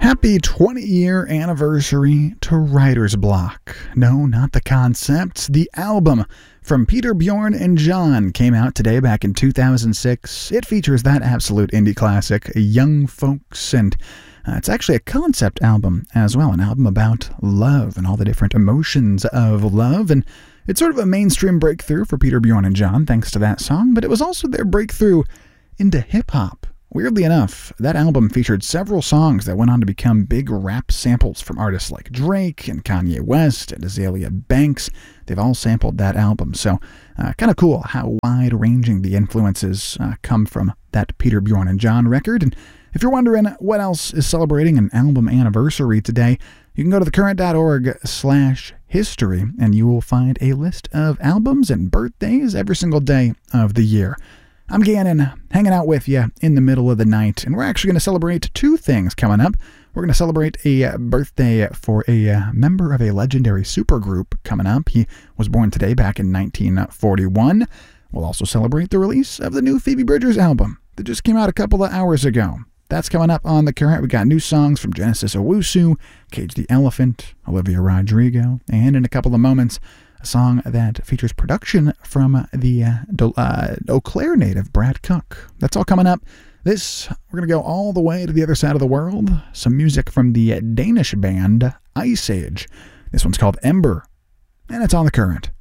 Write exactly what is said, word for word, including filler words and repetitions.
Happy twenty-year anniversary to Writer's Block. No, not the concept. The album from Peter, Bjorn, and John came out today back in two thousand six. It features that absolute indie classic, Young Folks, and uh, it's actually a concept album as well, an album about love and all the different emotions of love, and it's sort of a mainstream breakthrough for Peter, Bjorn, and John thanks to that song, but it was also their breakthrough into hip-hop. Weirdly enough, that album featured several songs that went on to become big rap samples from artists like Drake and Kanye West and Azalea Banks. They've all sampled that album, so uh, kind of cool how wide-ranging the influences uh, come from that Peter, Bjorn, and John record. And if you're wondering what else is celebrating an album anniversary today, you can go to thecurrent.org slash history, and you will find a list of albums and birthdays every single day of the year. I'm Gannon, hanging out with you in the middle of the night, and we're actually going to celebrate two things coming up. We're going to celebrate a birthday for a uh, member of a legendary supergroup coming up. He was born today back in nineteen forty-one. We'll also celebrate the release of the new Phoebe Bridgers album that just came out a couple of hours ago. That's coming up on The Current. We got new songs from Genesis Owusu, Cage the Elephant, Olivia Rodrigo, and in a couple of moments, a song that features production from the uh, Do- uh, Eau Claire native Brad Cook. That's all coming up. This, we're going to go all the way to the other side of the world. Some music from the Danish band Ice Age. This one's called Ember, and it's on The Current.